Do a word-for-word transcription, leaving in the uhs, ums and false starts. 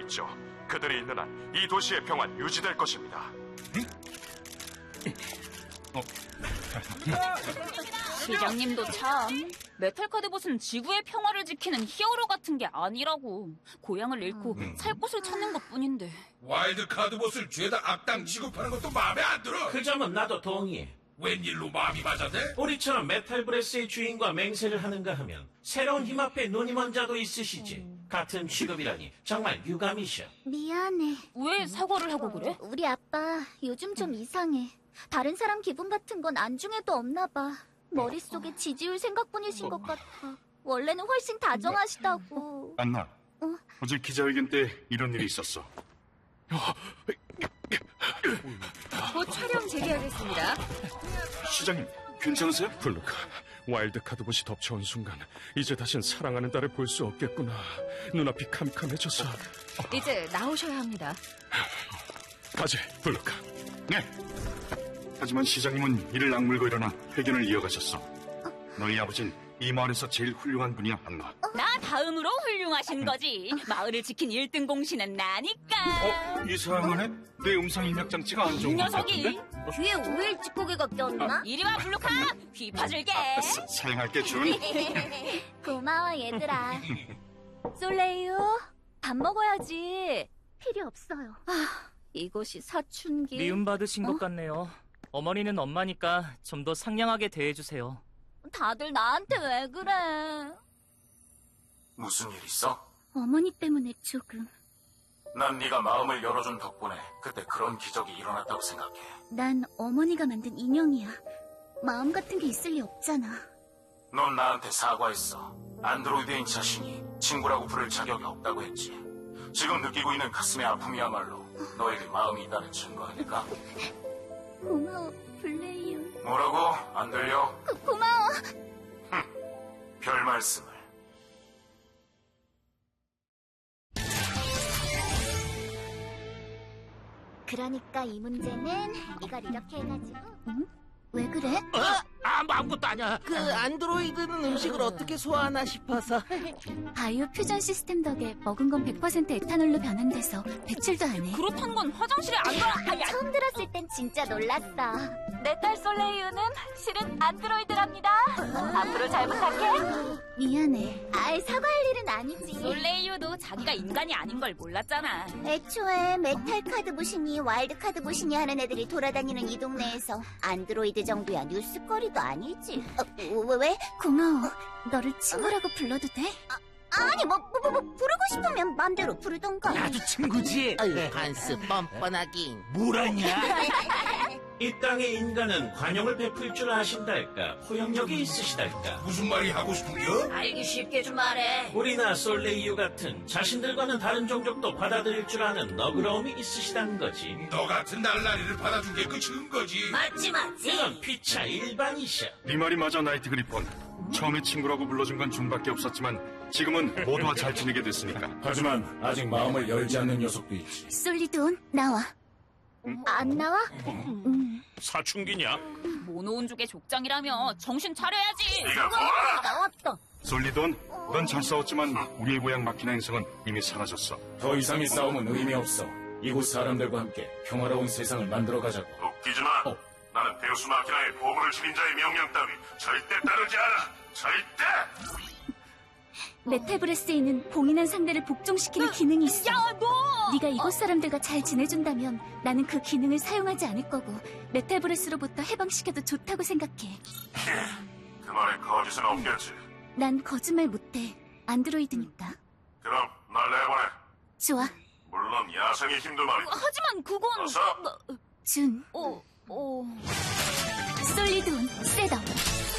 있죠. 그들이 있는 한 이 도시의 평화는 유지될 것입니다. 어. 시장님도 참, 메탈카드봇은 지구의 평화를 지키는 히어로 같은 게 아니라고. 고향을 잃고 음. 살 곳을 찾는 것뿐인데. 와일드카드봇을 죄다 악당 취급하는 것도 마음에 안 들어. 그 점은 나도 동의해. 웬일로 마음이 맞아대? 우리처럼 메탈브레스의 주인과 맹세를 하는가 하면 새로운 힘 앞에 눈이 먼 자도 있으시지. 같은 취급이라니 정말 유감이셔. 미안해. 왜 사과를 하고 그래? 우리 아빠 요즘 좀 이상해. 다른 사람 기분 같은 건 안중에도 없나 봐. 머릿속에 지지율 생각뿐이신 것 같아. 원래는 훨씬 다정하시다고. 안나, 어? 어제 기자회견 때 이런 일이 있었어. 곧 촬영 재개하겠습니다. 시장님, 괜찮으세요? 블루카, 와일드카드봇이 덮쳐온 순간 이제 다신 사랑하는 딸을 볼 수 없겠구나. 눈앞이 캄캄해져서. 이제 나오셔야 합니다. 가지, 블루카. 네. 하지만 시장님은 이를 악물고 일어나 회견을 이어가셨어. 너희 아버진 이 마을에서 제일 훌륭한 분이야, 안나. 나 다음으로 훌륭하신 거지. 마을을 지킨 일 등 공신은 나니까. 어? 이상하네? 내 음성 입력 장치가 안 좋은 이 것 녀석이 같은데? 귀에 오일 찌꺼기가 꼈나? 이리 와, 블루카. 귀 파줄게. 아, 사, 사양할게, 준. 고마워, 얘들아. 솔레이유, 밥 먹어야지. 필요 없어요. 아, 이것이 사춘기. 미움받으신 어? 것 같네요. 어머니는 엄마니까 좀 더 상냥하게 대해주세요. 다들 나한테 왜 그래? 무슨 일 있어? 어머니 때문에 조금. 난 네가 마음을 열어준 덕분에 그때 그런 기적이 일어났다고 생각해. 난 어머니가 만든 인형이야. 마음 같은 게 있을 리 없잖아. 넌 나한테 사과했어. 안드로이드인 자신이 친구라고 부를 자격이 없다고 했지. 지금 느끼고 있는 가슴의 아픔이야말로 너에게 마음이 있다는 증거 아닐까? 고마워, 블레이유. 뭐라고? 안 들려? 고, 고마워. 흠, 별 말씀을. 그러니까 이 문제는 이걸 이렇게 해가지고. 응? 왜 그래? 어? 아무, 아무것도 아니야. 그 안드로이드는 음식을 어떻게 소화하나 싶어서. 바이오 퓨전 시스템 덕에 먹은 건 백 퍼센트 에탄올로 변환돼서 배출도 안 해. 그렇단 건 화장실에 안 가. 처음 들었을 땐 진짜 놀랐어. 내 딸 솔레이유는 실은 안드로이드랍니다. 앞으로 잘 부탁해. 미안해. 아이, 사과할 일은 아니지. 솔레이유도 자기가 인간이 아닌 걸 몰랐잖아. 애초에 메탈 카드 보시니 와일드 카드 보시니 하는 애들이 돌아다니는 이 동네에서 안드로이드 정도야 뉴스거리도 아니지. 어, 왜, 왜? 고마워. 너를 친구라고 불러도 돼? 아, 아니 뭐, 뭐, 뭐, 뭐 부르고 싶으면 맘대로 부르던가. 나도 친구지. 아유, 한스 뻔뻔하긴. 뭐라냐? 이 땅의 인간은 관용을 베풀 줄 아신달까? 포용력이 있으시달까? 무슨 말이 하고 싶은겨? 알기 쉽게 좀 말해. 우리나 솔레이유 같은 자신들과는 다른 종족도 받아들일 줄 아는 너그러움이 있으시다는 거지. 너 같은 날라리를 받아준 게 그 증거지. 맞지 맞지. 이건 피차 일반이셔. 네 말이 맞아, 나이트 그리폰. 처음에 친구라고 불러준 건 준밖에 없었지만 지금은 모두와 잘 지내게 됐으니까. 하지만 아직 마음을 열지 않는 녀석도 있지. 솔리돈, 나와. 안 나와? 음. 사춘기냐? 모노온족의 족장이라며 정신 차려야지. 나왔다. 솔리돈, 넌 잘 싸웠지만 우리의 고향 마키나 행성은 이미 사라졌어. 더 이상의 싸움은 의미 없어. 이곳 사람들과 함께 평화로운 세상을 만들어 가자고. 웃기지 마. 어. 나는 데우스 마키나의 보물을 지닌 자의 명령 따위 절대 따르지 않아. 절대. 메탈브레스에 있는 봉인한 상대를 복종시키는 기능이 있어. 야, 너! 네가 이곳 사람들과 잘 지내준다면 나는 그 기능을 사용하지 않을 거고 메탈브레스로부터 해방시켜도 좋다고 생각해. 그 말에 거짓은 없겠지. 난 거짓말 못해. 안드로이드니까. 그럼 날 내보내. 좋아. 물론 야생의 힘도 말이야. 하지만 그건... 어서. 준. 어, 어... 솔리돈, 셋업.